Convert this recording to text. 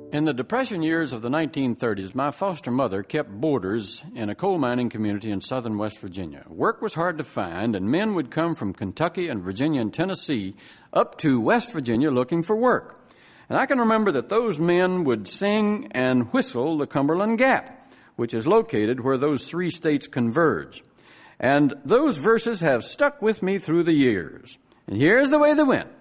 In the Depression years of the 1930s, my foster mother kept boarders in a coal mining community in southern West Virginia. Work was hard to find, and men would come from Kentucky and Virginia and Tennessee up to West Virginia looking for work. And I can remember that those men would sing and whistle the Cumberland Gap, which is located where those three states converge. And those verses have stuck with me through the years. And here's the way they went.